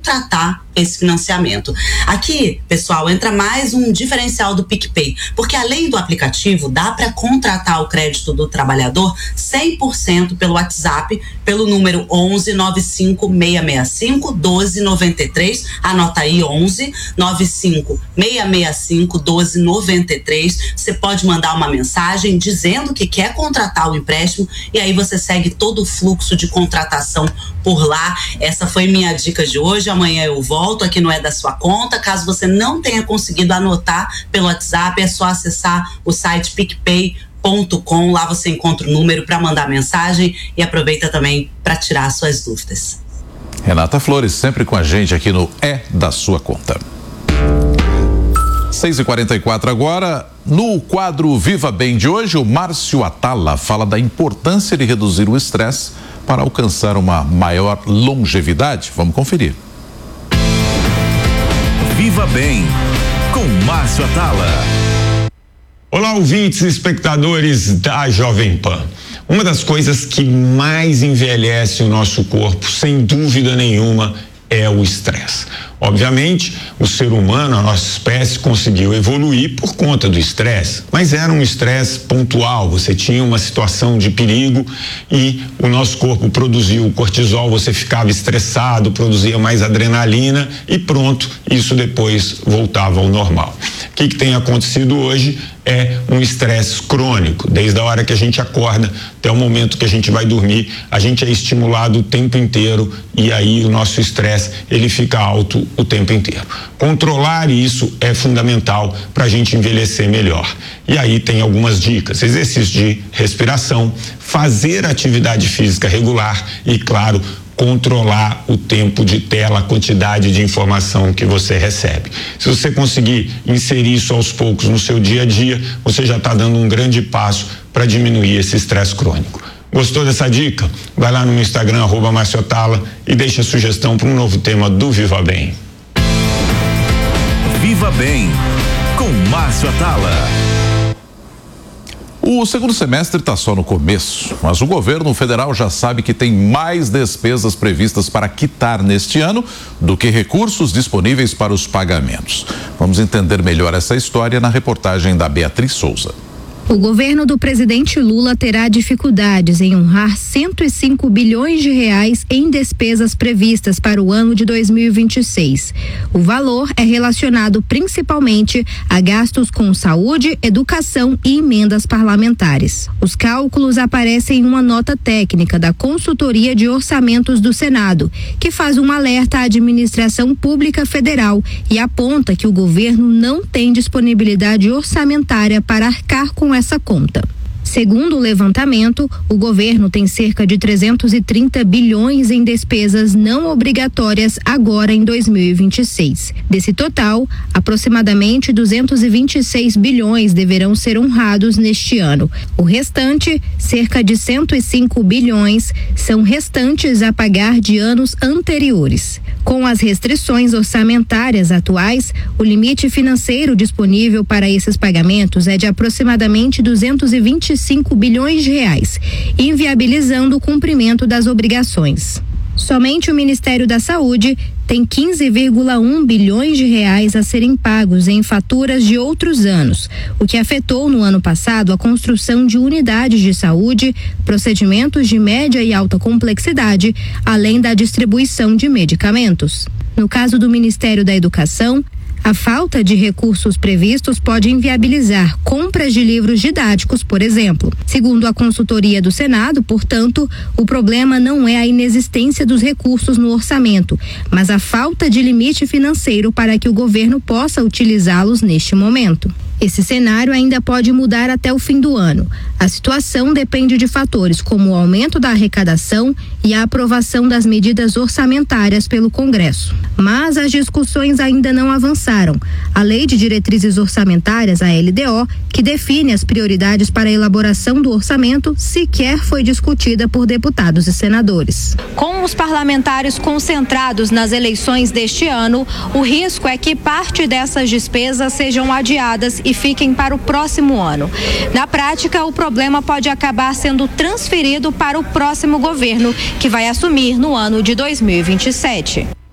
contratar esse financiamento. Aqui, pessoal, entra mais um diferencial do PicPay, porque além do aplicativo, dá para contratar o crédito do trabalhador 100% pelo WhatsApp, pelo número 11 95 665 1293, anota aí, 11 95 665 1293. Você pode mandar uma mensagem dizendo que quer contratar o empréstimo e aí você segue todo o fluxo de contratação por lá. Essa foi minha dica de hoje. Amanhã eu volto. Aqui não é da sua conta. Caso você não tenha conseguido anotar pelo WhatsApp, é só acessar o site picpay.com. Lá você encontra o número para mandar mensagem e aproveita também para tirar suas dúvidas. Renata Flores, sempre com a gente aqui no É da Sua Conta. 6h44 agora. No quadro Viva Bem de hoje, o Márcio Atala fala da importância de reduzir o estresse para alcançar uma maior longevidade. Vamos conferir. Viva Bem, com Márcio Atala. Olá, ouvintes e espectadores da Jovem Pan. Uma das coisas que mais envelhece o nosso corpo, sem dúvida nenhuma, é o estresse. Obviamente, o ser humano, a nossa espécie, conseguiu evoluir por conta do estresse, mas era um estresse pontual. Você tinha uma situação de perigo e o nosso corpo produzia o cortisol, você ficava estressado, produzia mais adrenalina e pronto, isso depois voltava ao normal. O que tem acontecido hoje é um estresse crônico. Desde a hora que a gente acorda até o momento que a gente vai dormir, a gente é estimulado o tempo inteiro e aí o nosso estresse, ele fica alto o tempo inteiro. Controlar isso é fundamental para a gente envelhecer melhor. E aí tem algumas dicas: exercício de respiração, fazer atividade física regular e, claro, controlar o tempo de tela, a quantidade de informação que você recebe. Se você conseguir inserir isso aos poucos no seu dia a dia, você já está dando um grande passo para diminuir esse estresse crônico. Gostou dessa dica? Vai lá no meu Instagram, @Márcio Atala, e deixa a sugestão para um novo tema do Viva Bem. Viva Bem, com Márcio Atala. O segundo semestre está só no começo, mas o governo federal já sabe que tem mais despesas previstas para quitar neste ano do que recursos disponíveis para os pagamentos. Vamos entender melhor essa história na reportagem da Beatriz Souza. O governo do presidente Lula terá dificuldades em honrar 105 bilhões de reais em despesas previstas para o ano de 2026. O valor é relacionado principalmente a gastos com saúde, educação e emendas parlamentares. Os cálculos aparecem em uma nota técnica da Consultoria de Orçamentos do Senado, que faz um alerta à administração pública federal e aponta que o governo não tem disponibilidade orçamentária para arcar com essa conta. Segundo o levantamento, o governo tem cerca de 330 bilhões em despesas não obrigatórias agora em 2026. Desse total, aproximadamente 226 bilhões deverão ser honrados neste ano. O restante, cerca de 105 bilhões, são restantes a pagar de anos anteriores. Com as restrições orçamentárias atuais, o limite financeiro disponível para esses pagamentos é de aproximadamente 225 bilhões de reais, inviabilizando o cumprimento das obrigações. Somente o Ministério da Saúde tem 15,1 bilhões de reais a serem pagos em faturas de outros anos, o que afetou no ano passado a construção de unidades de saúde, procedimentos de média e alta complexidade, além da distribuição de medicamentos. No caso do Ministério da Educação, a falta de recursos previstos pode inviabilizar compras de livros didáticos, por exemplo. Segundo a consultoria do Senado, portanto, o problema não é a inexistência dos recursos no orçamento, mas a falta de limite financeiro para que o governo possa utilizá-los neste momento. Esse cenário ainda pode mudar até o fim do ano. A situação depende de fatores como o aumento da arrecadação e a aprovação das medidas orçamentárias pelo Congresso. Mas as discussões ainda não avançaram. A Lei de Diretrizes Orçamentárias, a LDO, que define as prioridades para a elaboração do orçamento, sequer foi discutida por deputados e senadores. Com os parlamentares concentrados nas eleições deste ano, o risco é que parte dessas despesas sejam adiadas e fiquem para o próximo ano. Na prática, o problema pode acabar sendo transferido para o próximo governo, que vai assumir no ano de 2027.